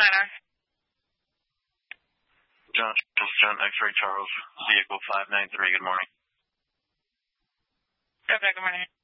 Manor. John X-Ray Charles, vehicle 593, good morning. Good morning.